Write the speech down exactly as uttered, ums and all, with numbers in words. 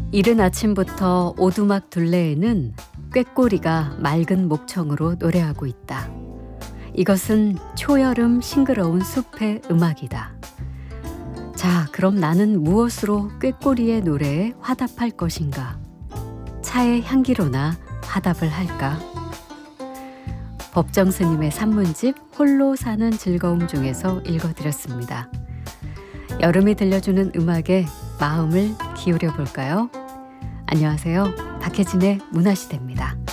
이른 아침부터 오두막 둘레에는 꾀꼬리가 맑은 목청으로 노래하고 있다. 이것은 초여름 싱그러운 숲의 음악이다. 자, 그럼 나는 무엇으로 꾀꼬리의 노래에 화답할 것인가? 차의 향기로나 화답을 할까? 법정 스님의 산문집 홀로 사는 즐거움 중에서 읽어드렸습니다. 여름이 들려주는 음악에 마음을 기울여 볼까요? 안녕하세요. 박혜진의 문화시대입니다.